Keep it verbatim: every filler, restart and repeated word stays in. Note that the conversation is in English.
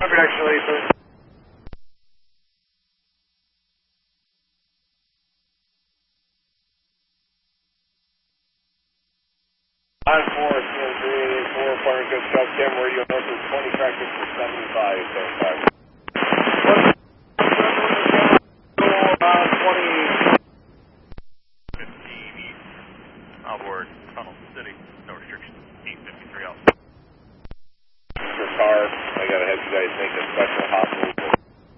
Congratulations. On four, three eight four, Farming Good South Cam Radio Northward twenty, tractor for seventy-five, seventy-five. Uh, twenty. fifteen east, outboard, Tunnel City, no restrictions, eight fifty-three out. For car, I gotta have you guys make a special hospital